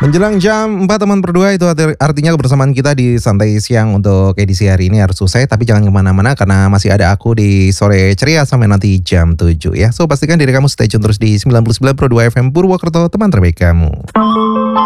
Menjelang jam 4 teman berdua itu artinya kebersamaan kita di santai siang untuk edisi hari ini harus selesai. Tapi jangan kemana-mana karena masih ada aku di sore ceria sampai nanti jam 7 ya. So pastikan diri kamu stay tune terus di 99.2 FM Purwokerto, teman terbaik kamu.